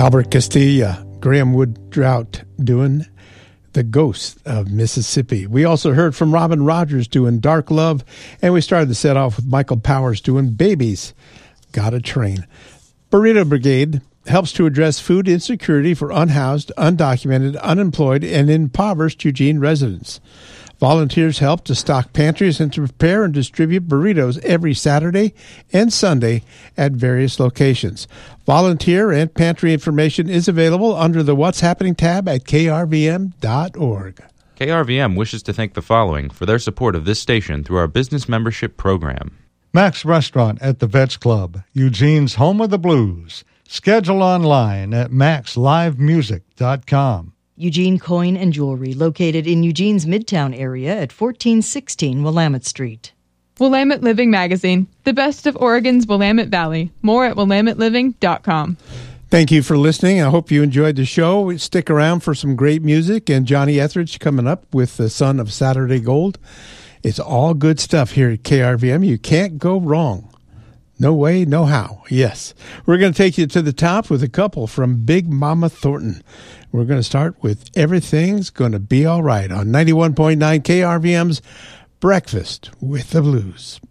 Albert Castilla, Graham Wood Drought doing The Ghost of Mississippi. We also heard from Robin Rogers doing Dark Love, and we started the set off with Michael Powers doing Babies Got a Train. Burrito Brigade helps to address food insecurity for unhoused, undocumented, unemployed, and impoverished Eugene residents. Volunteers help to stock pantries and to prepare and distribute burritos every Saturday and Sunday at various locations. Volunteer and pantry information is available under the What's Happening tab at krvm.org. KRVM wishes to thank the following for their support of this station through our business membership program. Max Restaurant at the Vets Club, Eugene's home of the blues. Schedule online at maxlivemusic.com. Eugene Coin and Jewelry, located in Eugene's Midtown area at 1416 Willamette Street. Willamette Living Magazine, the best of Oregon's Willamette Valley. More at willametteliving.com. Thank you for listening. I hope you enjoyed the show. Stick around for some great music, and Johnny Etheridge coming up with the Son of Saturday Gold. It's all good stuff here at KRVM. You can't go wrong. No way, no how. Yes. We're going to take you to the top with a couple from Big Mama Thornton. We're going to start with Everything's Gonna Be All Right on 91.9 KRVM's Breakfast with the Blues.